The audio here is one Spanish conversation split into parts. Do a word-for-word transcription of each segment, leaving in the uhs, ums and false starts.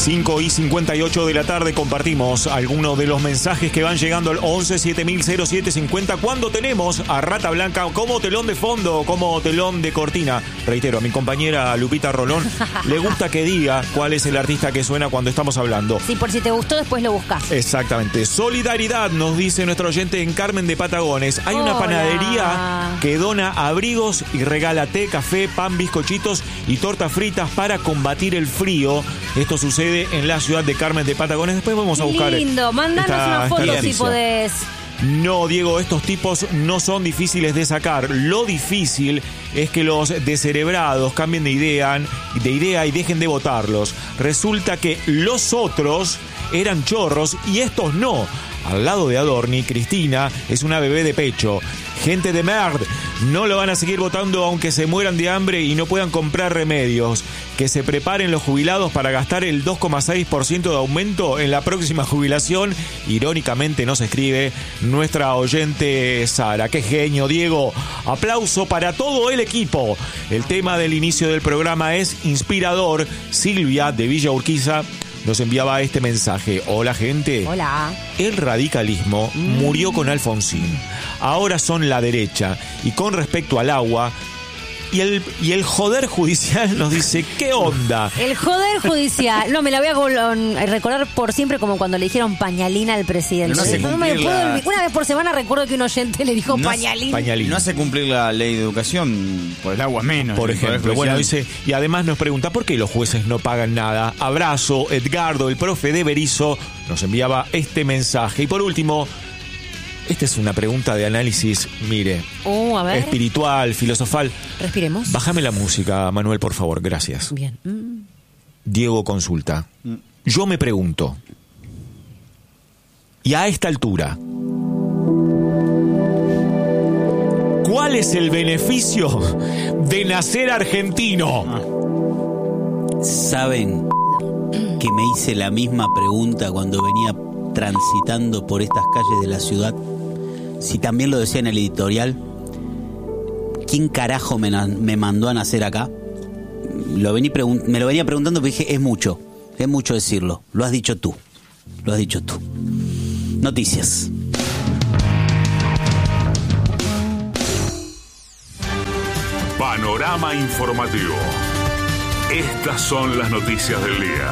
cinco y cincuenta y ocho de la tarde compartimos algunos de los mensajes que van llegando al once siete mil cero siete cincuenta cuando tenemos a Rata Blanca como telón de fondo, como telón de cortina. Reitero, a mi compañera Lupita Rolón le gusta que diga cuál es el artista que suena cuando estamos hablando. Sí, por si te gustó, después lo buscas. Exactamente. Solidaridad, nos dice nuestro oyente en Carmen de Patagones. Hay una Hola. panadería que dona abrigos y regala té, café, pan, bizcochitos y tortas fritas para combatir el frío. Esto sucede en la ciudad de Carmen de Patagones. Después vamos a buscar. Lindo, mandanos esta, una esta foto si noticia. podés. No, Diego, estos tipos no son difíciles de sacar. Lo difícil es que los descerebrados cambien de idea, de idea y dejen de votarlos. Resulta que los otros eran chorros y estos no. Al lado de Adorni, Cristina es una bebé de pecho. Gente de merd, no lo van a seguir votando aunque se mueran de hambre y no puedan comprar remedios. Que se preparen los jubilados para gastar el dos coma seis por ciento de aumento en la próxima jubilación. Irónicamente nos escribe nuestra oyente Sara. ¡Qué genio, Diego! Aplauso para todo el equipo. El tema del inicio del programa es inspirador. Silvia de Villa Urquiza nos enviaba este mensaje. Hola, gente. Hola. El radicalismo mm. murió con Alfonsín. Ahora son la derecha. Y con respecto al agua, y el, y el joder judicial nos dice, ¿qué onda? El joder judicial. No, me la voy a recordar por siempre como cuando le dijeron pañalina al presidente. No hace no me puedo la... Una vez por semana recuerdo que un oyente le dijo no pañalina. pañalina. No hace cumplir la ley de educación por el agua menos. Por ejemplo, bueno, dice, y además nos pregunta, ¿por qué los jueces no pagan nada? Abrazo, Edgardo, el profe de Berizo, nos enviaba este mensaje. Y por último, esta es una pregunta de análisis, mire, uh, a ver. espiritual, filosofal. Respiremos. Bájame la música, Manuel, por favor, gracias. Bien. Mm. Diego consulta. Yo me pregunto, y a esta altura, ¿cuál es el beneficio de nacer argentino? ¿Saben que me hice la misma pregunta cuando venía transitando por estas calles de la ciudad? Si también lo decía en el editorial, ¿quién carajo me, me mandó a nacer acá? Lo vení pregun- me lo venía preguntando, pero dije, es mucho, es mucho decirlo. Lo has dicho tú, lo has dicho tú. Noticias. Panorama informativo. Estas son las noticias del día.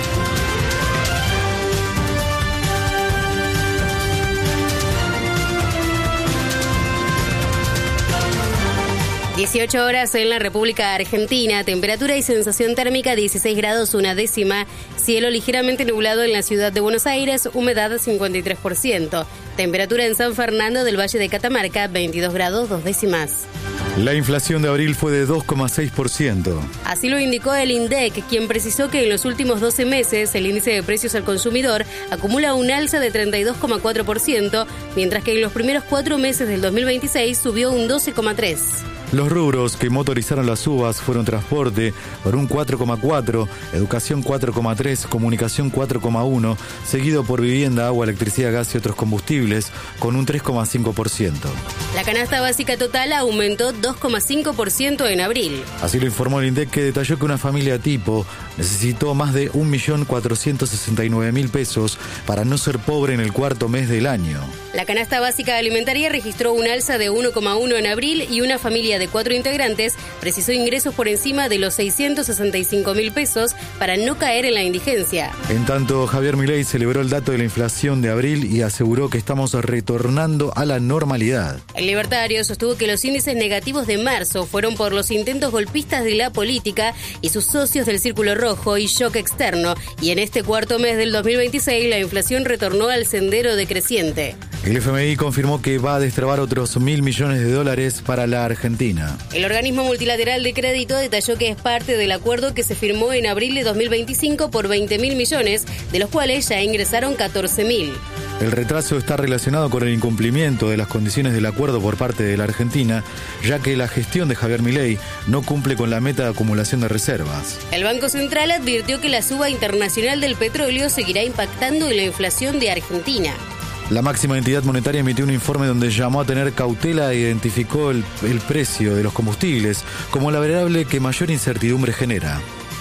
dieciocho horas en la República Argentina, temperatura y sensación térmica dieciséis grados una décima, cielo ligeramente nublado en la ciudad de Buenos Aires, humedad cincuenta y tres por ciento, temperatura en San Fernando del Valle de Catamarca veintidós grados dos décimas. La inflación de abril fue de dos coma seis por ciento. Así lo indicó el INDEC, quien precisó que en los últimos doce meses el índice de precios al consumidor acumula un alza de treinta y dos coma cuatro por ciento, mientras que en los primeros cuatro meses del dos mil veintiséis subió un doce coma tres por ciento. Los rubros que motorizaron las subas fueron transporte por un cuatro coma cuatro, educación cuatro coma tres, comunicación cuatro coma uno, seguido por vivienda, agua, electricidad, gas y otros combustibles con un tres coma cinco por ciento. La canasta básica total aumentó dos coma cinco por ciento en abril. Así lo informó el INDEC, que detalló que una familia tipo necesitó más de un millón cuatrocientos sesenta y nueve mil pesos para no ser pobre en el cuarto mes del año. La canasta básica alimentaria registró un alza de uno coma uno en abril y una familia de cuatro integrantes precisó ingresos por encima de los seiscientos sesenta y cinco mil pesos para no caer en la indigencia. En tanto, Javier Milei celebró el dato de la inflación de abril y aseguró que estamos retornando a la normalidad. El libertario sostuvo que los índices negativos de marzo fueron por los intentos golpistas de la política y sus socios del Círculo Rojo y shock externo, y en este cuarto mes del dos mil veintiséis la inflación retornó al sendero decreciente. El F M I confirmó que va a destrabar otros mil millones de dólares para la Argentina. El organismo multilateral de crédito detalló que es parte del acuerdo que se firmó en abril de dos mil veinticinco por veinte mil millones, de los cuales ya ingresaron catorce mil. El retraso está relacionado con el incumplimiento de las condiciones del acuerdo por parte de la Argentina, ya que la gestión de Javier Milei no cumple con la meta de acumulación de reservas. El Banco Central advirtió que la suba internacional del petróleo seguirá impactando en la inflación de Argentina. La máxima entidad monetaria emitió un informe donde llamó a tener cautela e identificó el, el precio de los combustibles como la variable que mayor incertidumbre genera.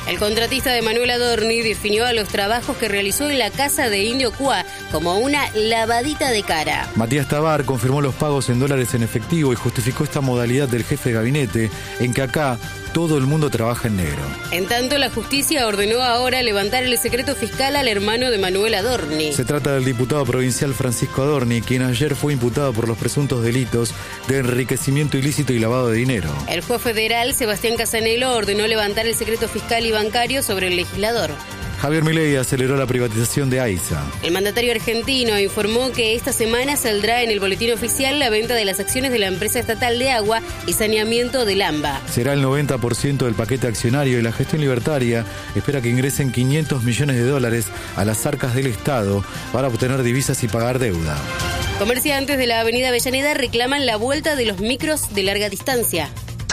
El contratista de Manuel Adorni definió a los trabajos que realizó en la casa de Indio Cuá como una lavadita de cara. Matías Tabar confirmó los pagos en dólares en efectivo y justificó esta modalidad del jefe de gabinete, en que acá todo el mundo trabaja en negro. En tanto, la justicia ordenó ahora levantar el secreto fiscal al hermano de Manuel Adorni. Se trata del diputado provincial Francisco Adorni, quien ayer fue imputado por los presuntos delitos de enriquecimiento ilícito y lavado de dinero. El juez federal Sebastián Casanelo ordenó levantar el secreto fiscal y bancario sobre el legislador. Javier Milei aceleró la privatización de AISA. El mandatario argentino informó que esta semana saldrá en el boletín oficial la venta de las acciones de la empresa estatal de agua y saneamiento del AMBA. Será el noventa por ciento del paquete accionario y la gestión libertaria espera que ingresen quinientos millones de dólares a las arcas del Estado para obtener divisas y pagar deuda. Comerciantes de la avenida Avellaneda reclaman la vuelta de los micros de larga distancia.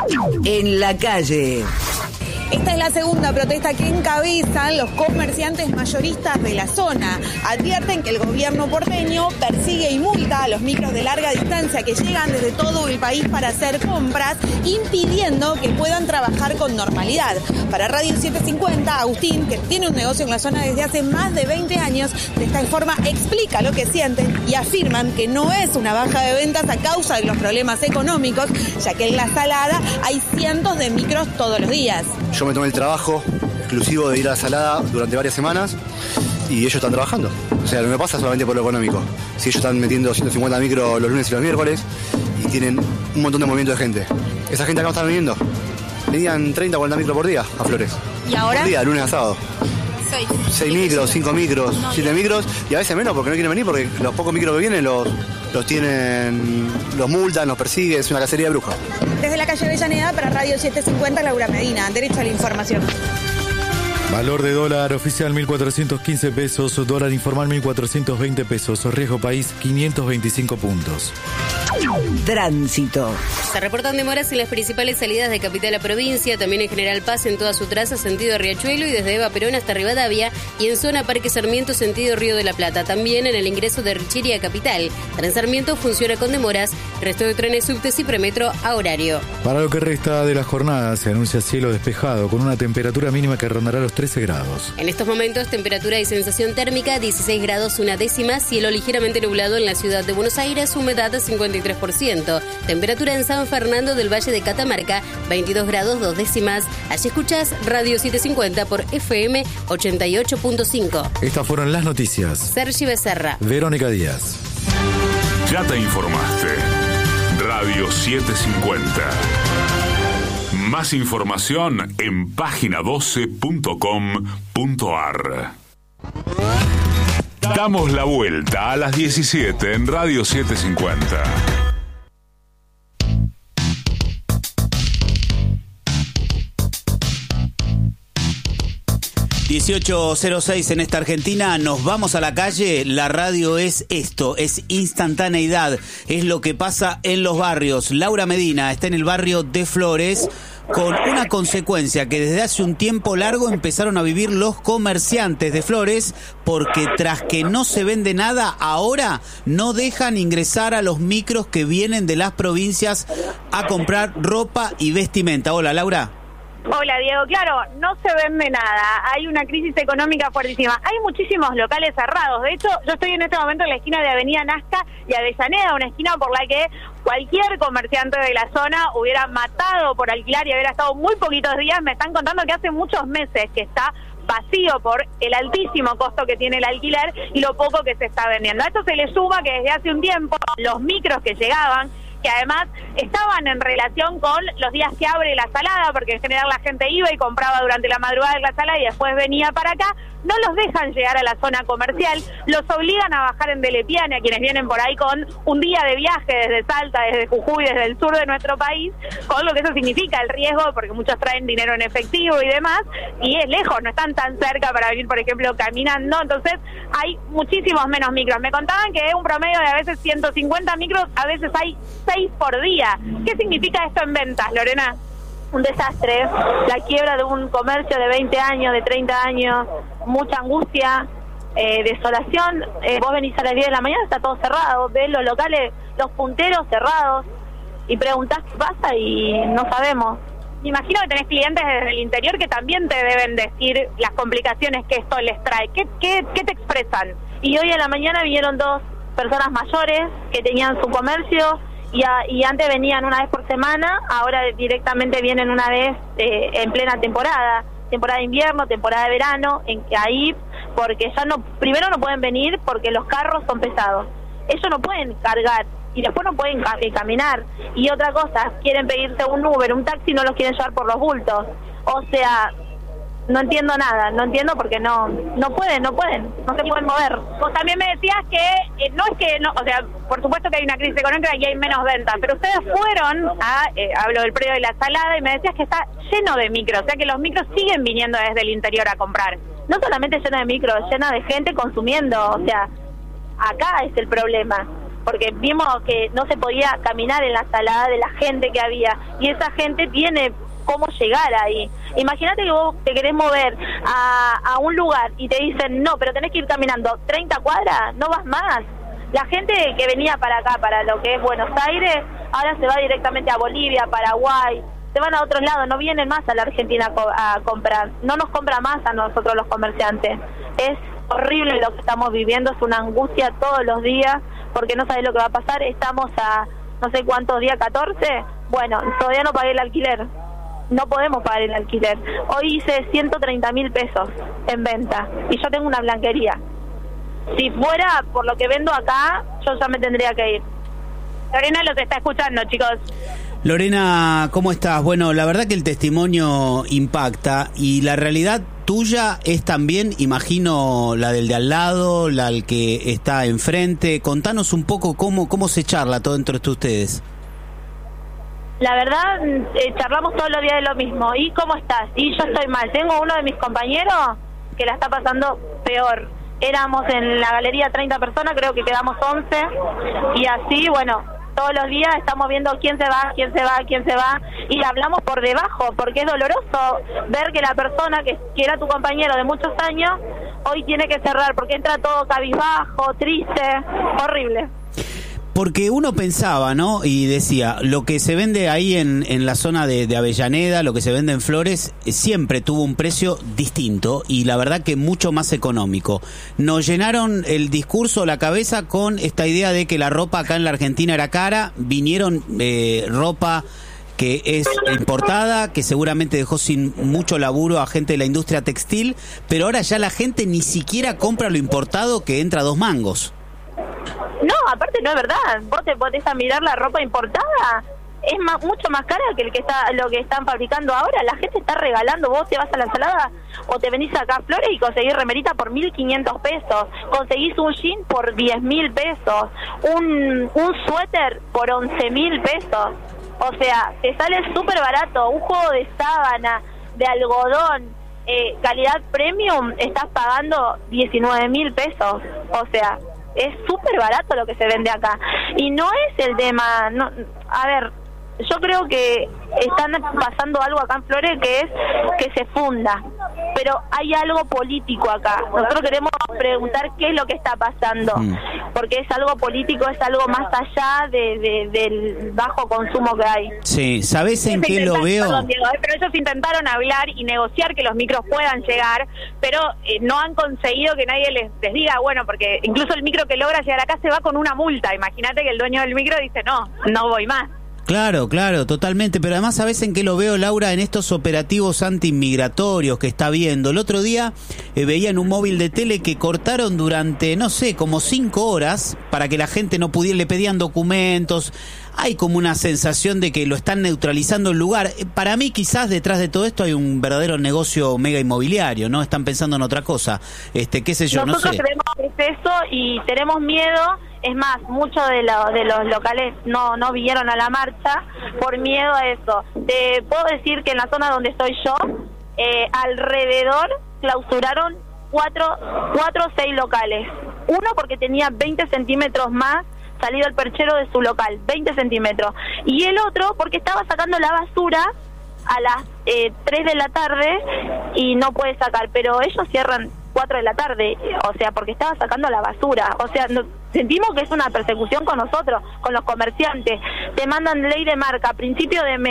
En la calle. Esta es la segunda protesta que encabezan los comerciantes mayoristas de la zona. Advierten que el gobierno porteño persigue y multa a los micros de larga distancia que llegan desde todo el país para hacer compras, impidiendo que puedan trabajar con normalidad. Para Radio setecientos cincuenta, Agustín, que tiene un negocio en la zona desde hace más de veinte años, de esta forma explica lo que sienten y afirman que no es una baja de ventas a causa de los problemas económicos, ya que en La Salada hay cientos de micros todos los días. Yo me tomé el trabajo exclusivo de ir a la Salada durante varias semanas y ellos están trabajando. O sea, no me pasa solamente por lo económico. Si ellos están metiendo ciento cincuenta micros los lunes y los miércoles y tienen un montón de movimiento de gente. Esa gente acá no está viniendo. Venían treinta o cuarenta micros por día a Flores. ¿Y ahora? Por día, lunes a sábado. Seis. Seis micros, cinco micros, no, siete micros y a veces menos porque no quieren venir porque los pocos micros que vienen los, los tienen, los multan, los persiguen, es una cacería de brujas. Desde la calle Avellaneda para Radio setecientos cincuenta, Laura Medina, derecho a la información. Valor de dólar oficial mil cuatrocientos quince pesos, dólar informal mil cuatrocientos veinte pesos, riesgo país quinientos veinticinco puntos. Tránsito. Se reportan demoras en las principales salidas de capital a provincia, también en General Paz en toda su traza sentido Riachuelo y desde Eva Perón hasta Rivadavia y en zona Parque Sarmiento sentido Río de la Plata, también en el ingreso de Richiri a capital. Tren Sarmiento funciona con demoras, resto de trenes subtes y premetro a horario. Para lo que resta de la jornada se anuncia cielo despejado con una temperatura mínima que rondará los trece grados. En estos momentos temperatura y sensación térmica dieciséis grados una décima, cielo ligeramente nublado en la ciudad de Buenos Aires, humedad cincuenta y tres por ciento. Temperatura en San Fernando del Valle de Catamarca, veintidós grados dos décimas. Allí escuchás Radio setecientos cincuenta por F M ochenta y ocho punto cinco. Estas fueron las noticias. Sergi Becerra. Verónica Díaz. Ya te informaste. Radio setecientos cincuenta. Más información en página doce punto com punto ar. Damos la vuelta a las diecisiete en Radio setecientos cincuenta. dieciocho cero seis en esta Argentina, nos vamos a la calle. La radio es esto, es instantaneidad, es lo que pasa en los barrios. Laura Medina está en el barrio de Flores con una consecuencia que desde hace un tiempo largo empezaron a vivir los comerciantes de Flores, porque tras que no se vende nada, ahora no dejan ingresar a los micros que vienen de las provincias a comprar ropa y vestimenta. Hola, Laura. Hola, Diego. Claro, no se vende nada. Hay una crisis económica fuertísima. Hay muchísimos locales cerrados. De hecho, yo estoy en este momento en la esquina de Avenida Nazca y Avellaneda, una esquina por la que cualquier comerciante de la zona hubiera matado por alquilar y hubiera estado muy poquitos días. Me están contando que hace muchos meses que está vacío por el altísimo costo que tiene el alquiler y lo poco que se está vendiendo. A esto se le suma que desde hace un tiempo los micros que llegaban, que además estaban en relación con los días que abre la Salada, porque en general la gente iba y compraba durante la madrugada de la Salada y después venía para acá, no los dejan llegar a la zona comercial, los obligan a bajar en Delepiane, a quienes vienen por ahí con un día de viaje desde Salta, desde Jujuy, desde el sur de nuestro país, con lo que eso significa el riesgo, porque muchos traen dinero en efectivo y demás, y es lejos, no están tan cerca para venir, por ejemplo, caminando, entonces hay muchísimos menos micros. Me contaban que es un promedio de a veces ciento cincuenta micros, a veces hay seis por día. ¿Qué significa esto en ventas, Lorena? Un desastre, la quiebra de un comercio de veinte años, de treinta años, mucha angustia, eh, desolación. Eh, vos venís a las diez de la mañana, está todo cerrado, ves los locales, los punteros cerrados y preguntás qué pasa y no sabemos. me imagino que tenés clientes desde el interior que también te deben decir las complicaciones que esto les trae. ¿Qué, qué, qué te expresan? Y hoy en la mañana vinieron dos personas mayores que tenían su comercio y, a, y antes venían una vez por semana, ahora directamente vienen una vez eh, en plena temporada, temporada de invierno, temporada de verano, en ahí, porque ya no, primero no pueden venir porque los carros son pesados, ellos no pueden cargar y después no pueden ca- caminar, y otra cosa, quieren pedirse un Uber, un taxi, no los quieren llevar por los bultos, o sea, no entiendo nada, no entiendo porque no no pueden, no pueden, no se pueden mover. Vos también me decías que eh, no es que, no, o sea, por supuesto que hay una crisis económica y hay menos ventas, pero ustedes fueron a, eh, hablo del predio de la Salada, y me decías que está lleno de micros, o sea que los micros siguen viniendo desde el interior a comprar. No solamente lleno de micros, lleno de gente consumiendo, o sea, acá es el problema, porque vimos que no se podía caminar en la Salada de la gente que había, y esa gente tiene cómo llegar ahí. Imagínate que vos te querés mover a, a un lugar y te dicen, no, pero tenés que ir caminando treinta cuadras, no vas más. La gente que venía para acá, para lo que es Buenos Aires, ahora se va directamente a Bolivia, Paraguay, se van a otros lados, no vienen más a la Argentina a, co- a comprar, no nos compra más a nosotros los comerciantes. Es horrible lo que estamos viviendo, es una angustia todos los días, porque no sabés lo que va a pasar. Estamos a no sé cuántos días, catorce, bueno, todavía no pagué el alquiler. No podemos pagar el alquiler. Hoy hice ciento treinta mil pesos en venta y yo tengo una blanquería. Si fuera por lo que vendo acá, yo ya me tendría que ir. Lorena los está escuchando, chicos. Lorena, ¿cómo estás? Bueno, la verdad que el testimonio impacta y la realidad tuya es también, imagino, la del de al lado, la del que está enfrente. Contanos un poco cómo, cómo se charla todo entre ustedes. La verdad, eh, charlamos todos los días de lo mismo. ¿Y cómo estás? Y yo estoy mal. Tengo uno de mis compañeros que la está pasando peor. Éramos en la galería treinta personas, creo que quedamos once. Y así, bueno, todos los días estamos viendo quién se va, quién se va, quién se va. Y hablamos por debajo, porque es doloroso ver que la persona que, que era tu compañero de muchos años, hoy tiene que cerrar, porque entra todo cabizbajo, triste, horrible. Porque uno pensaba, ¿no? Y decía, lo que se vende ahí en, en la zona de, de Avellaneda, lo que se vende en Flores, siempre tuvo un precio distinto y la verdad que mucho más económico. Nos llenaron el discurso, la cabeza con esta idea de que la ropa acá en la Argentina era cara, vinieron eh, ropa que es importada, que seguramente dejó sin mucho laburo a gente de la industria textil, pero ahora ya la gente ni siquiera compra lo importado que entra a dos mangos. No, aparte no es verdad. Vos te podés a mirar la ropa importada, es más, mucho más cara que el que está lo que están fabricando ahora. La gente está regalando. Vos te vas a la Salada o te venís acá a Flores y conseguís remerita por mil quinientos pesos, conseguís un jean por diez mil pesos, un, un suéter por once mil pesos. O sea, te sale súper barato. Un juego de sábana, de algodón, eh, calidad premium, estás pagando diecinueve mil pesos. O sea, es súper barato lo que se vende acá. Y no es el tema, no, a ver, yo creo que están pasando algo acá en Flores que es que se funda, pero hay algo político acá. Nosotros queremos preguntar qué es lo que está pasando, mm. porque es algo político, es algo más allá de, de, del bajo consumo que hay. Sí, ¿sabés en qué lo veo? Perdón, Diego, pero ellos intentaron hablar y negociar que los micros puedan llegar, pero eh, no han conseguido que nadie les, les diga, bueno, porque incluso el micro que logra llegar acá se va con una multa. Imagínate que el dueño del micro dice, no, no voy más. Claro, claro, totalmente, pero además ¿sabés en qué lo veo, Laura? En estos operativos anti-inmigratorios que está viendo. El otro día eh, veía en un móvil de tele que cortaron durante, no sé, como cinco horas para que la gente no pudiera, le pedían documentos. Hay como una sensación de que lo están neutralizando el lugar. Para mí quizás detrás de todo esto hay un verdadero negocio mega inmobiliario, ¿no? Están pensando en otra cosa, este, qué sé yo, Nosotros no sé. creemos que es eso y tenemos miedo. Es más, muchos de, lo, de los locales no no vinieron a la marcha por miedo a eso. Te puedo decir que en la zona donde estoy yo, eh, alrededor clausuraron cuatro, cuatro o seis locales. Uno porque tenía veinte centímetros más salido el perchero de su local, veinte centímetros. Y el otro porque estaba sacando la basura a las eh, tres de la tarde y no puede sacar, pero ellos cierran cuatro de la tarde, o sea, porque estaba sacando la basura. O sea, no, sentimos que es una persecución con nosotros, con los comerciantes. Te mandan ley de marca a principio de mes.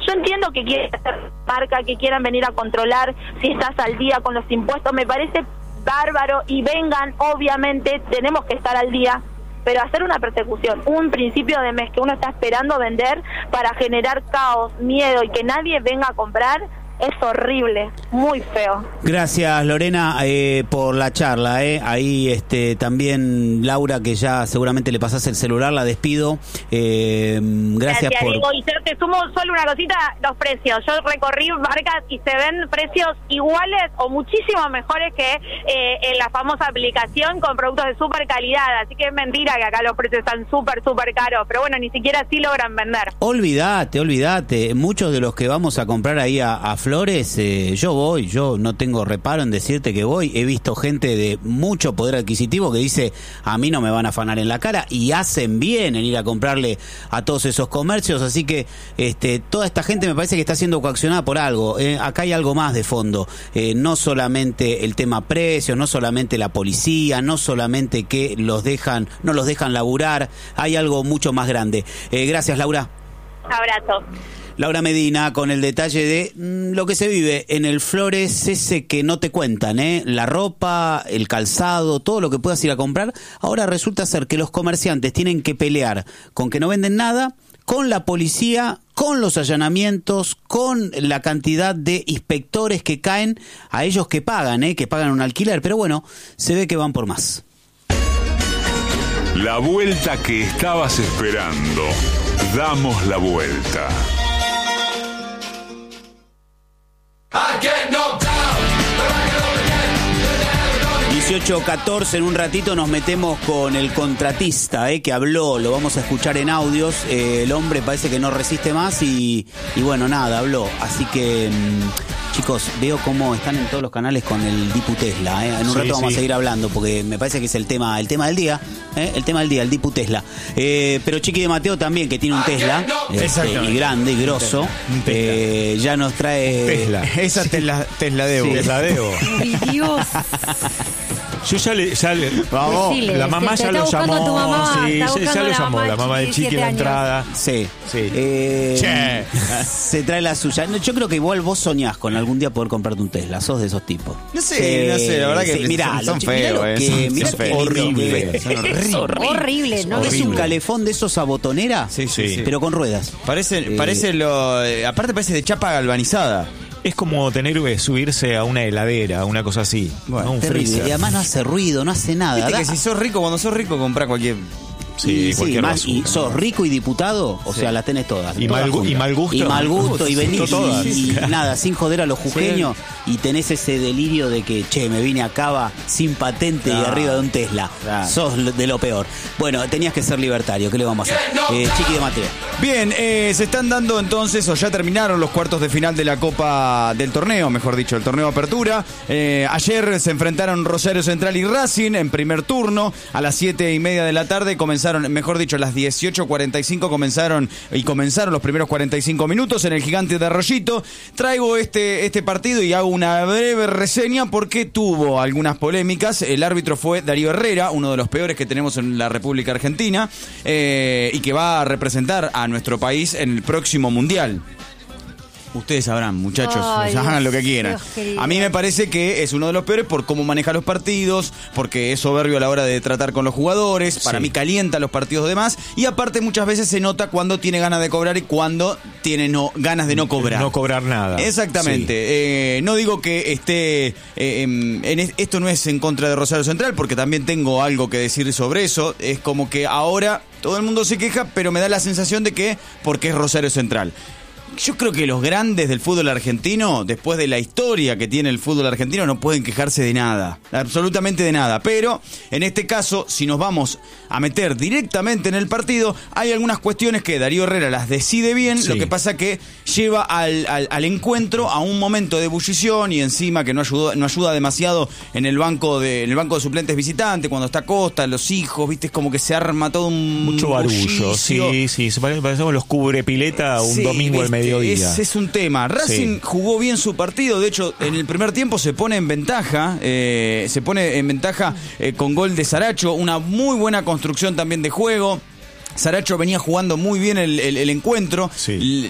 Yo entiendo que quieran hacer marca, que quieran venir a controlar si estás al día con los impuestos, me parece bárbaro, y vengan, obviamente, tenemos que estar al día, pero hacer una persecución, un principio de mes que uno está esperando vender para generar caos, miedo y que nadie venga a comprar, es horrible, muy feo. Gracias, Lorena, eh, por la charla. Eh. Ahí este, también Laura, que ya seguramente le pasás el celular, la despido. Eh, gracias, gracias por... Diego, y te, te sumo solo una cosita, los precios. Yo recorrí marcas y se ven precios iguales o muchísimo mejores que eh, en la famosa aplicación con productos de súper calidad. Así que es mentira que acá los precios están súper, súper caros. Pero bueno, ni siquiera así logran vender. Olvídate, olvídate. Muchos de los que vamos a comprar ahí a, a Flores, eh, yo voy, yo no tengo reparo en decirte que voy. He visto gente de mucho poder adquisitivo que dice, a mí no me van a afanar en la cara, y hacen bien en ir a comprarle a todos esos comercios. Así que este, toda esta gente me parece que está siendo coaccionada por algo. Eh, acá hay algo más de fondo, eh, no solamente el tema precios, no solamente la policía, no solamente que los dejan, no los dejan laburar, hay algo mucho más grande. Eh, gracias, Laura. Abrazo. Laura Medina con el detalle de mmm, lo que se vive en el Flores, ese que no te cuentan, ¿eh? La ropa, el calzado, todo lo que puedas ir a comprar. Ahora resulta ser que los comerciantes tienen que pelear con que no venden nada, con la policía, con los allanamientos, con la cantidad de inspectores que caen a ellos que pagan, ¿eh? Que pagan un alquiler. Pero bueno, se ve que van por más. La vuelta que estabas esperando. Damos la vuelta. dieciocho catorce, en un ratito nos metemos con el contratista eh, que habló, lo vamos a escuchar en audios. Eh, el hombre parece que no resiste más y, y bueno, nada, habló. Así que, mmm, chicos, veo cómo están en todos los canales con el Dipu Tesla. Eh. En un sí, rato vamos sí. a seguir hablando porque me parece que es el tema, el tema del día, eh, el tema del día, el Dipu Tesla. Eh, pero Chiqui de Mateo también, que tiene un Tesla, este, y grande y grosso, eh, ya nos trae... Tesla. Esa Tesla, Tesla Debo. Sí. Tesla Debo. Ay, Dios. Yo ya le, ya le vamos, Decile, la mamá te, ya te lo llamó, mamá, sí, ya, ya lo la llamó, la mamá de Chiqui en la entrada. Sí, sí. Eh, se trae la suya. Yo creo que igual vos soñás con algún día poder comprarte un Tesla, sos de esos tipos. No sé, eh, no sé, la verdad que sí, mirá, son, son feos, eh. Que, son, mirá son que feos. Horrible. Son horribles. Horrible, horrible, ¿no? Es horrible. un calefón de esos a botonera, sí, sí, sí. pero con ruedas. Parece, eh, parece lo, aparte parece de chapa galvanizada. Es como tener que subirse a una heladera, una cosa así, bueno, ¿no? Un terrible. freezer. Y además no hace ruido, no hace nada. Viste Da, que si sos rico, cuando sos rico, comprá cualquier... Sí, y, sí, cualquier más, y basura. sos rico y diputado, o sí. sea, las tenés todas. Y, todas mal, juntas. y mal gusto. Y mal gusto, y venís todas. y, y nada, sin joder a los jujeños, sí. Y tenés ese delirio de que, che, me vine a Cava sin patente claro. y arriba de un Tesla. Claro. Sos de lo peor. Bueno, tenías que ser libertario, ¿qué le vamos a hacer? Eh, Chiqui de Mateo. Bien, eh, se están dando entonces, o ya terminaron los cuartos de final de la Copa del torneo, mejor dicho, el torneo Apertura. Eh, ayer se enfrentaron Rosario Central y Racing en primer turno. A las siete y media de la tarde comenzaron, mejor dicho, a las dieciocho cuarenta y cinco comenzaron y comenzaron los primeros cuarenta y cinco minutos en el Gigante de Arroyito. Traigo este, este partido y hago una breve reseña porque tuvo algunas polémicas. El árbitro fue Darío Herrera, uno de los peores que tenemos en la República Argentina, eh, y que va a representar a nuestro país en el próximo Mundial. Ustedes sabrán, muchachos, Ay, hagan Dios, lo que quieran. Dios querido. A mí me parece que es uno de los peores por cómo maneja los partidos, porque es soberbio a la hora de tratar con los jugadores, para sí. mí calienta los partidos de más, y aparte muchas veces se nota cuando tiene ganas de cobrar y cuando tiene no, ganas de no cobrar. No cobrar nada. Exactamente. Sí. Eh, no digo que esté... Eh, en, en, esto no es en contra de Rosario Central, porque también tengo algo que decir sobre eso. Es como que ahora todo el mundo se queja, pero me da la sensación de que porque es Rosario Central. Yo creo que los grandes del fútbol argentino, después de la historia que tiene el fútbol argentino, no pueden quejarse de nada, absolutamente de nada. Pero, en este caso, si nos vamos a meter directamente en el partido, hay algunas cuestiones que Darío Herrera las decide bien, sí. Lo que pasa que lleva al, al, al encuentro a un momento de ebullición y encima que no, ayudó, no ayuda demasiado en el banco de en el banco de suplentes visitante, cuando está Costa, los hijos, viste, es como que se arma todo un mucho barullo, bullicio. sí, sí, se parece, parecemos los cubrepileta un sí, domingo al mediodía. Es, es un tema. Racing sí. jugó bien su partido. De hecho, en el primer tiempo se pone en ventaja. Eh, se pone en ventaja eh, con gol de Saracho. Una muy buena construcción también de juego. Saracho venía jugando muy bien el, el, el encuentro, sí.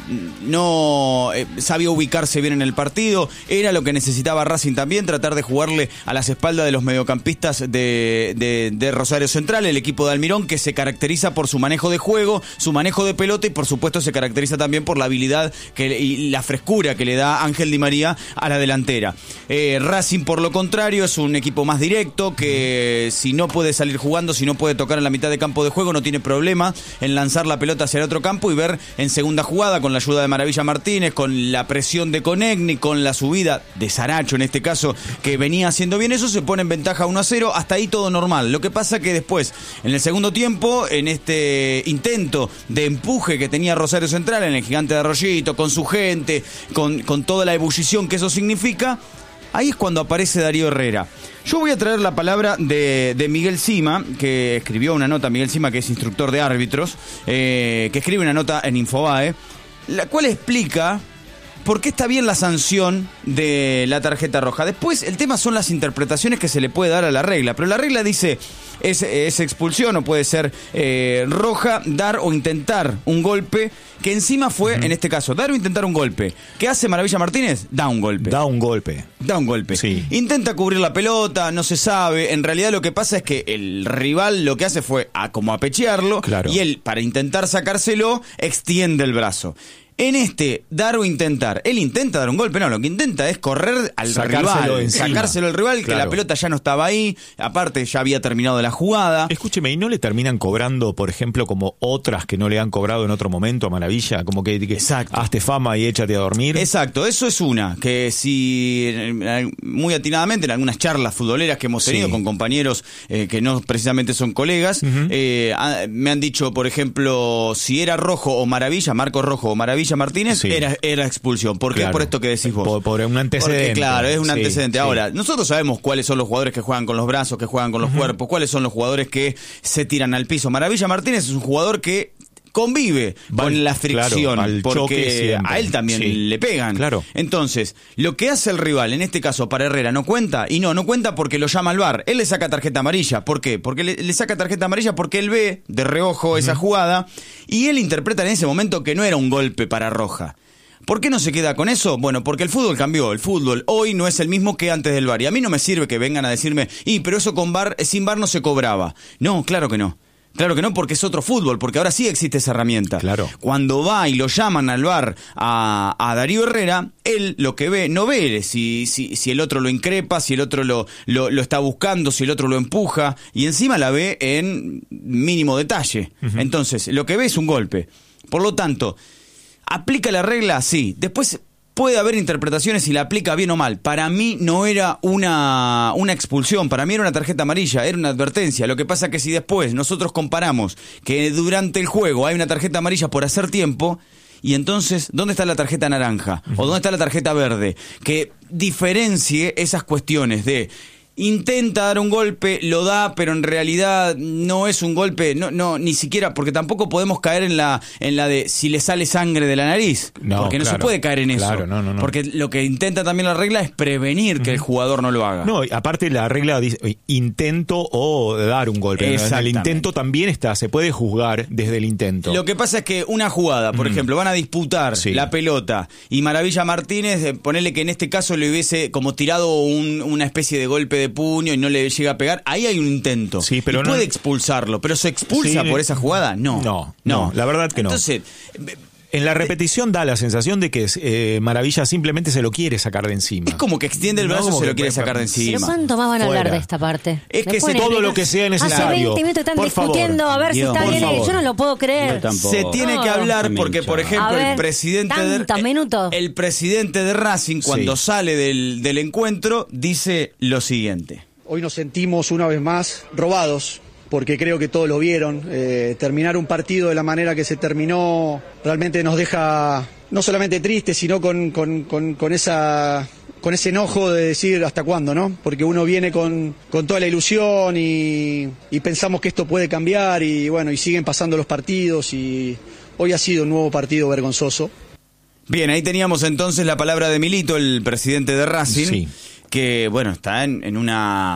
no eh, sabía ubicarse bien en el partido, era lo que necesitaba Racing también, tratar de jugarle a las espaldas de los mediocampistas de, de, de Rosario Central, el equipo de Almirón, que se caracteriza por su manejo de juego, su manejo de pelota y por supuesto se caracteriza también por la habilidad que, y la frescura que le da Ángel Di María a la delantera. Eh, Racing, por lo contrario, es un equipo más directo, que si no puede salir jugando, si no puede tocar en la mitad de campo de juego, no tiene problema en lanzar la pelota hacia el otro campo y ver en segunda jugada, con la ayuda de Maravilla Martínez, con la presión de Conegni, con la subida de Saracho en este caso, que venía haciendo bien eso, se pone en ventaja uno a cero, hasta ahí todo normal. Lo que pasa que después, en el segundo tiempo, en este intento de empuje que tenía Rosario Central, en el Gigante de Arroyito, con su gente, con, con toda la ebullición que eso significa, ahí es cuando aparece Darío Herrera. Yo voy a traer la palabra de, de Miguel Sima, que escribió una nota, Miguel Sima, que es instructor de árbitros, eh, que escribe una nota en Infobae, la cual explica por qué está bien la sanción de la tarjeta roja. Después, el tema son las interpretaciones que se le puede dar a la regla, pero la regla dice, es, es expulsión o puede ser eh, roja, dar o intentar un golpe, que encima fue, uh-huh. en este caso, dar o intentar un golpe. ¿Qué hace Maravilla Martínez? Da un golpe. Da un golpe. Da un golpe. Sí. Intenta cubrir la pelota, no se sabe. En realidad lo que pasa es que el rival lo que hace fue a, como apechearlo, claro. y él, para intentar sacárselo, extiende el brazo. En este, dar o intentar, él intenta dar un golpe, no, lo que intenta es correr al sacárselo rival, encima. sacárselo al rival, claro. que la pelota ya no estaba ahí, aparte ya había terminado la jugada. Escúcheme, ¿y no le terminan cobrando, por ejemplo, como otras que no le han cobrado en otro momento a Maravilla? Como que, que hazte fama y échate a dormir. Exacto, eso es una, que si, muy atinadamente, en algunas charlas futboleras que hemos tenido sí. con compañeros eh, que no precisamente son colegas, uh-huh. eh, me han dicho, por ejemplo, si era Rojo o Maravilla, Marcos Rojo o Maravilla Martínez, sí. era, era expulsión. ¿Por qué? Claro. Por esto que decís vos. Por, por un antecedente. Porque, claro, es un sí, antecedente. Sí. Ahora, nosotros sabemos cuáles son los jugadores que juegan con los brazos, que juegan con los uh-huh. cuerpos, cuáles son los jugadores que se tiran al piso. Maravilla Martínez es un jugador que convive Va, con la fricción, claro, porque a él también sí. le pegan. Claro. Entonces, lo que hace el rival, en este caso para Herrera, ¿no cuenta? Y no, no cuenta porque lo llama al V A R. Él le saca tarjeta amarilla. ¿Por qué? Porque le, le saca tarjeta amarilla porque él ve de reojo uh-huh. esa jugada y él interpreta en ese momento que no era un golpe para roja. ¿Por qué no se queda con eso? Bueno, porque el fútbol cambió. El fútbol hoy no es el mismo que antes del V A R. Y a mí no me sirve que vengan a decirme, y pero eso con V A R, sin V A R no se cobraba. No, claro que no. Claro que no, porque es otro fútbol, porque ahora sí existe esa herramienta. Claro. Cuando va y lo llaman al V A R a, a Darío Herrera, él lo que ve, no ve si, si, si el otro lo increpa, si el otro lo, lo, lo está buscando, si el otro lo empuja, y encima la ve en mínimo detalle. Uh-huh. Entonces, lo que ve es un golpe. Por lo tanto, ¿aplica la regla? Sí. Después puede haber interpretaciones si la aplica bien o mal. Para mí no era una, una expulsión, para mí era una tarjeta amarilla, era una advertencia. Lo que pasa es que si después nosotros comparamos que durante el juego hay una tarjeta amarilla por hacer tiempo, y entonces, ¿dónde está la tarjeta naranja? ¿O dónde está la tarjeta verde? Que diferencie esas cuestiones de... Intenta dar un golpe, lo da, pero en realidad no es un golpe, no, no, ni siquiera, porque tampoco podemos caer en la, en la de si le sale sangre de la nariz, no, porque no claro, se puede caer en eso, claro, no, no, no. porque lo que intenta también la regla es prevenir que uh-huh. el jugador no lo haga. No, aparte la regla dice intento o dar un golpe, el intento también está, se puede juzgar desde el intento. Lo que pasa es que una jugada, por uh-huh. ejemplo, van a disputar sí. la pelota y Maravilla Martínez, eh, ponele que en este caso le hubiese como tirado un, una especie de golpe de de puño y no le llega a pegar, ahí hay un intento. Sí, pero y no... puede expulsarlo, pero ¿se expulsa sí, por esa jugada? No. No, no, no la verdad que Entonces, no. Entonces... En la repetición da la sensación de que eh, Maravilla simplemente se lo quiere sacar de encima. Es como que extiende el brazo y no, se lo quiere sacar de encima. ¿Pero cuánto más van a Fuera. hablar de esta parte? Es que se, todo lo que sea necesario. Hace veinte minutos están por discutiendo favor. a ver Dios, si está bien. favor. Yo no lo puedo creer. Se tiene que hablar porque, por ejemplo, ver, el presidente de, minutos? el presidente de Racing, cuando sí. sale del, del encuentro, dice lo siguiente. Hoy nos sentimos una vez más robados, porque creo que todos lo vieron. Eh, terminar un partido de la manera que se terminó realmente nos deja no solamente tristes, sino con, con, con, con, esa, con ese enojo de decir hasta cuándo, ¿no? Porque uno viene con, con toda la ilusión y, y pensamos que esto puede cambiar y bueno, y siguen pasando los partidos y hoy ha sido un nuevo partido vergonzoso. Bien, ahí teníamos entonces la palabra de Milito, el presidente de Racing, sí. que bueno, está en, en una...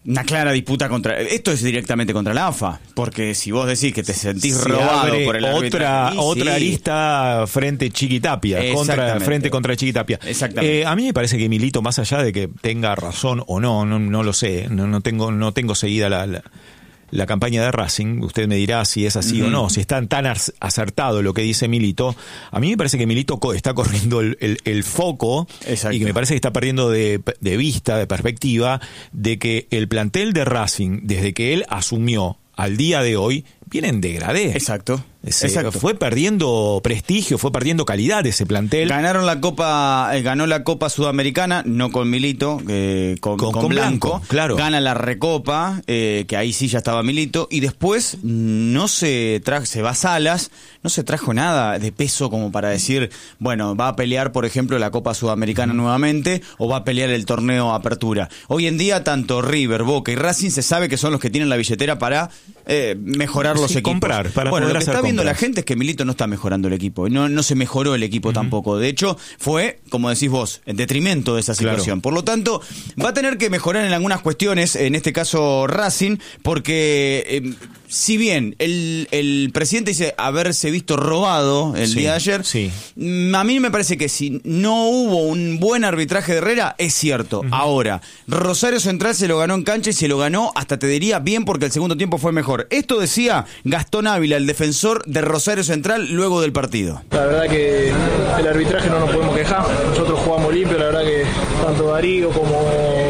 Una clara disputa contra... Esto es directamente contra la A F A, porque si vos decís que te sentís Se robado abre por el otra arbitraje, otra sí. arista frente Chiquitapia, contra Exactamente. frente contra Chiquitapia. Exactamente. Eh, a mí me parece que Milito, más allá de que tenga razón o no, no, no lo sé, no, no tengo no tengo seguida la, la la campaña de Racing, usted me dirá si es así uh-huh. o no, si está tan acertado lo que dice Milito. A mí me parece que Milito está corriendo el, el, el foco. Exacto. Y que me parece que está perdiendo de, de vista, de perspectiva, de que el plantel de Racing, desde que él asumió al día de hoy, viene en degradé. Exacto. Ese, Exacto. Fue perdiendo prestigio, fue perdiendo calidad ese plantel. Ganaron la Copa, eh, ganó la Copa Sudamericana, no con Milito, eh, con, con, con, con Blanco. Blanco. Claro. Gana la Recopa, eh, que ahí sí ya estaba Milito, y después no se trajo, se va a Salas, no se trajo nada de peso como para decir, bueno, va a pelear, por ejemplo, la Copa Sudamericana mm. nuevamente, o va a pelear el torneo Apertura. Hoy en día, tanto River, Boca y Racing se sabe que son los que tienen la billetera para eh, mejorar los sí, equipos. Comprar, para bueno, poder lo que hacer está viendo compras. La gente es que Milito no está mejorando el equipo, no, no se mejoró el equipo uh-huh. tampoco, de hecho fue, como decís vos, en detrimento de esa situación, claro. Por lo tanto va a tener que mejorar en algunas cuestiones, en este caso Racing, porque eh, si bien el, el presidente dice haberse visto robado el sí, día de ayer, sí. a mí me parece que si no hubo un buen arbitraje de Herrera, es cierto. Uh-huh. Ahora, Rosario Central se lo ganó en cancha y se lo ganó, hasta te diría bien, porque el segundo tiempo fue mejor. Esto decía Gastón Ávila, el defensor de Rosario Central, luego del partido. La verdad que el arbitraje no nos podemos quejar, nosotros jugamos limpio, la verdad que tanto Darío como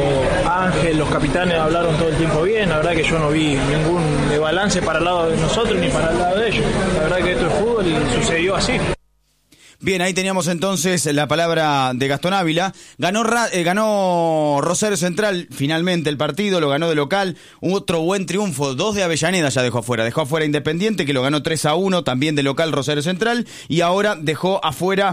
Ángel, los capitanes hablaron todo el tiempo bien, la verdad que yo no vi ningún balance para el lado de nosotros ni para el lado de ellos, la verdad que esto es fútbol y sucedió así. Bien, ahí teníamos entonces la palabra de Gastón Ávila. Ganó, eh, ganó Rosario Central finalmente el partido, lo ganó de local. Otro buen triunfo, dos de Avellaneda ya dejó afuera. Dejó afuera Independiente, que lo ganó tres a uno, también de local Rosario Central. Y ahora dejó afuera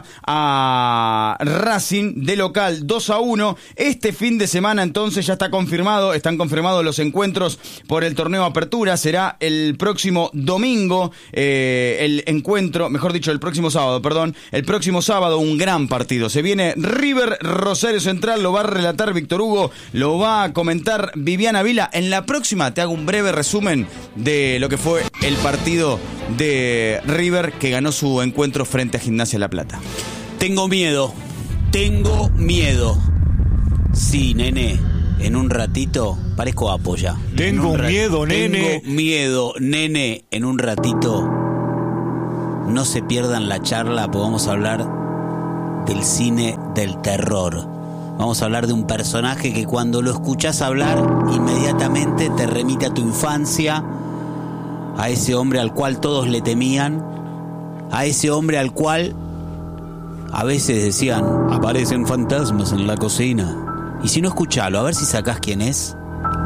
a Racing de local dos a uno. Este fin de semana entonces ya está confirmado, están confirmados los encuentros por el torneo Apertura. Será el próximo domingo eh, el encuentro, mejor dicho, el próximo sábado, perdón. El próximo sábado un gran partido. Se viene River Rosario Central, lo va a relatar Víctor Hugo, lo va a comentar Viviana Vila. En la próxima te hago un breve resumen de lo que fue el partido de River que ganó su encuentro frente a Gimnasia La Plata. Tengo miedo, tengo miedo. Sí, nene, en un ratito parezco Apoya. Tengo rat- miedo, nene. Tengo miedo, nene, en un ratito. No se pierdan la charla, porque vamos a hablar del cine del terror. Vamos a hablar de un personaje que cuando lo escuchás hablar, inmediatamente te remite a tu infancia, a ese hombre al cual todos le temían, a ese hombre al cual a veces decían, aparecen fantasmas en la cocina. Y si no, escuchalo, a ver si sacás quién es.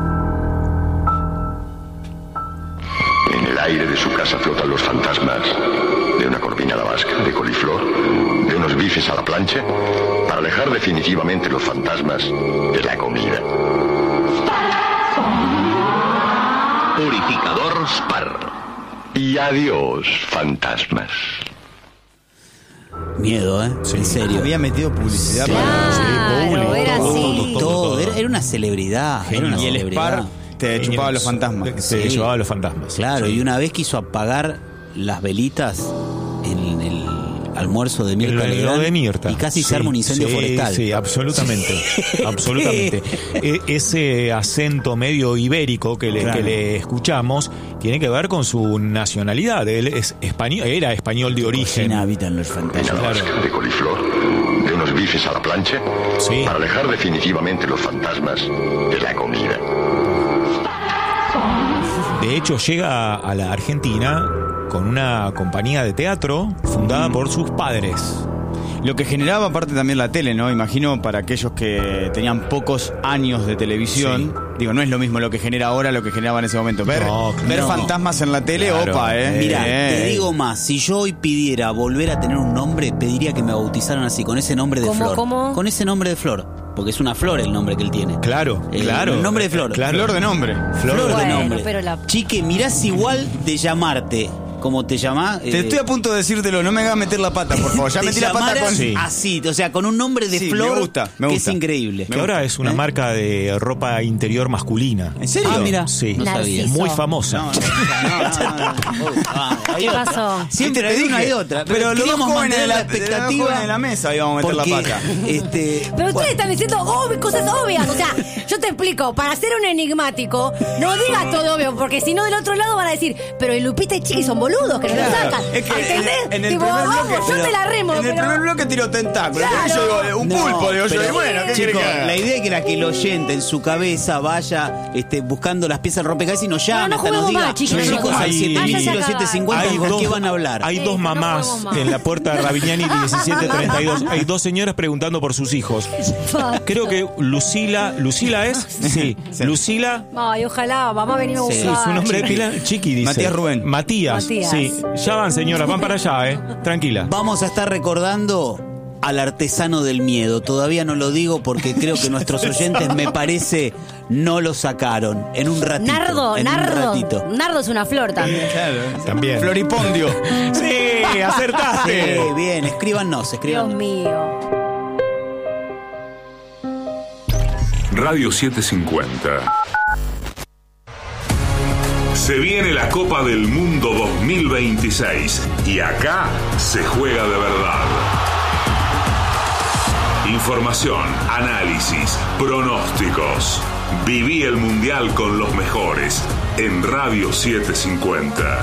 En el aire de su casa flotan los fantasmas de una corvinada vasca, de coliflor, de unos bifes a la plancha, para alejar definitivamente los fantasmas de la comida. Purificador Spar. Y adiós, fantasmas. Miedo, ¿eh? Sí. En serio. Había metido publicidad sí. para... Claro, público, era todo, así. todo, todo, Todo, todo. Era, era una celebridad. Era una y el celebridad. Spar te chupaba los fantasmas. Se Sí. llevaba los fantasmas. Claro, Sí. y una vez quiso apagar las velitas en el almuerzo de Mirta Lo, lo Legrand de Mirta. y casi Sí, se arma un incendio sí, forestal. Sí, absolutamente. absolutamente. E- ese acento medio ibérico que le, Claro. que le escuchamos tiene que ver con su nacionalidad. Él es español, era español de origen. Habitan los Corvinada Claro. vasca, de coliflor, de unos bifes a la plancha, Sí. para alejar definitivamente los fantasmas de la comida. De hecho, llega a la Argentina con una compañía de teatro fundada Mm. por sus padres. Lo que generaba aparte también la tele, ¿no? Imagino para aquellos que tenían pocos años de televisión. Sí. Digo, no es lo mismo lo que genera ahora lo que generaba en ese momento. Ver, No, ver no. fantasmas en la tele, Claro. opa, ¿eh? Mira, Eh. te digo más, si yo hoy pidiera volver a tener un nombre, pediría que me bautizaran así, con ese nombre de ¿Cómo, flor. cómo? Con ese nombre de flor, porque es una flor el nombre que él tiene. Claro, El- claro. el nombre de flor. Claro. Flor de nombre. Flor de Bueno, nombre. pero la- Chique, mirás igual de llamarte ¿Cómo te llamás? Te Eh, estoy a punto de decírtelo, no me hagas meter la pata, por favor. Ya te metí la pata llamaras con... Sí. así, o sea, con un nombre de Sí, flor me gusta, me que gusta. es increíble. Que ahora es una ¿Eh? marca de ropa interior masculina. ¿En serio? Ah, mira, Sí. no sabía. Muy famosa. No, no, no, no, no. Uy, ah, hay ¿Qué otra. pasó? Siempre Te hay dije, una y otra. pero los dos queríamos jóvenes de mantener la, la de los dos expectativa jóvenes de la mesa íbamos a meter porque, la pata. Este, Pero ustedes están diciendo obvi- cosas obvias. O sea, yo te explico, para ser un enigmático, no digas todo obvio, porque si no del otro lado van a decir, pero el Lupita y Chiqui son boludos, que no lo Claro, sacan. es que en, ¿Entendés? en el Tipo, primer vamos, bloque, yo pero- te la remo, en el pero... primer bloque tiró tentáculos. Claro. Yo digo, un No, pulpo, digo yo, pero, y bueno, ¿qué quiere chicos, que haga? la idea es que la que el oyente en su cabeza vaya este, buscando las piezas del rompecabezas y nos llame, No, no hasta nos juguemos diga, más, chicos, no chicos, juguemos al más. siete mil Váyanse a y los cagar. siete cincuenta, Hay ¿con dos- qué van a hablar? Hay Sí, dos no mamás juguemos más. en la puerta de Ravignani diecisiete treinta y dos. Hay dos señoras preguntando por sus hijos. Creo que Lucila, ¿Lucila es? Sí. Lucila, Ay, ojalá, mamá venir a Sí, buscar. su nombre de pila, Chiqui dice. Matías Rubén. Matías. Matías. Sí. Ya van, señoras, van para allá, eh. Tranquila. Vamos a estar recordando al artesano del miedo. Todavía no lo digo porque creo que nuestros oyentes, me parece, no lo sacaron. En un ratito. Nardo, en un Nardo. ratito. Nardo es una flor también. También. Floripondio. Sí, acertaste. Sí, bien, escríbanos, Dios escríbanos. mío. Radio setecientos cincuenta. Se viene la Copa del Mundo dos mil veintiséis y acá se juega de verdad. Información, análisis, pronósticos. Viví el Mundial con los mejores en Radio setecientos cincuenta.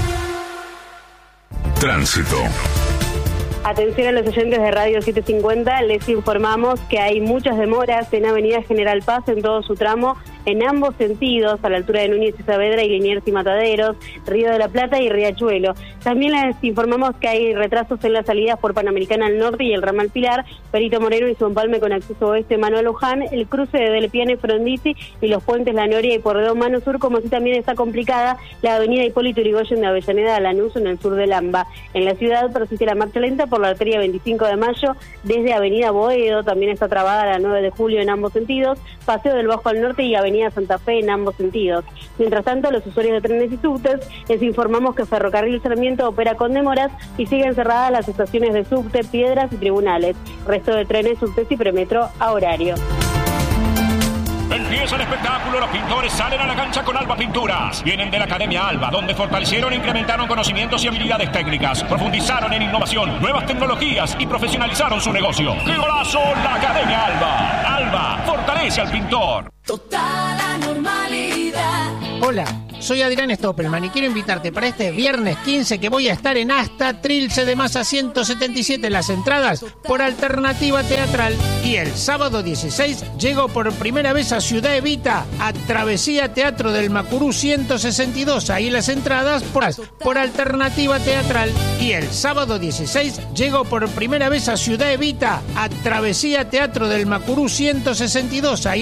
Tránsito. Atención a los oyentes de Radio setecientos cincuenta, les informamos que hay muchas demoras en Avenida General Paz en todo su tramo, en ambos sentidos, a la altura de Núñez y Saavedra y Liniers y Mataderos, Río de la Plata y Riachuelo. También les informamos que hay retrasos en las salidas por Panamericana al norte y el ramal Pilar, Perito Moreno y Su Empalme con acceso oeste Manuel Luján, el cruce de Delpiane, Frondizi y los puentes La Noria y Porredón Mano Sur, como así también está complicada la avenida Hipólito Yrigoyen de Avellaneda a Lanús en el sur del AMBA. En la ciudad persiste la marcha lenta por la arteria veinticinco de mayo, desde Avenida Boedo, también está trabada la nueve de julio en ambos sentidos, Paseo del Bajo al norte y Avenida Santa Fe en ambos sentidos. Mientras tanto, los usuarios de trenes y subtes les informamos que Ferrocarril Sarmiento opera con demoras y siguen cerradas las estaciones de subte, Piedras y Tribunales. Resto de trenes, subtes y premetro a horario. Empieza el espectáculo, los pintores salen a la cancha con Alba Pinturas. Vienen de la Academia Alba, donde fortalecieron e incrementaron conocimientos y habilidades técnicas, profundizaron en innovación, nuevas tecnologías y profesionalizaron su negocio. ¡Qué golazo la Academia Alba! Alba, fortalece al pintor. Total anormalidad. Hola, soy Adrián Stoppelman y quiero invitarte para este viernes quince que voy a estar en Asta Trilce de Masa ciento setenta y siete las entradas por Alternativa Teatral. Y el sábado dieciséis llego por primera vez a Ciudad Evita a Travesía Teatro del Macurú ciento sesenta y dos. Ahí las entradas por, por Alternativa Teatral. Y el sábado dieciséis llego por primera vez a Ciudad Evita a Travesía Teatro del Macurú ciento sesenta y dos. Ahí